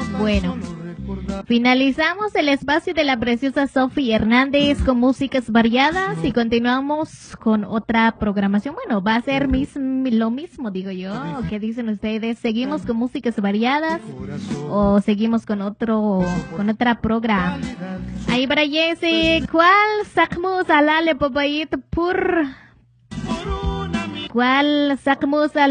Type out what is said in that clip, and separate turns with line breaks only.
Bueno, finalizamos el espacio de la preciosa Sofi Hernández con músicas variadas y continuamos con otra programación. Bueno, va a ser lo mismo, digo yo. ¿Qué dicen ustedes? ¿Seguimos con músicas variadas o seguimos con otra programa? Ahí para Jesse, ¿cuál sacamos alale papayito por? ¿Cuál sacamos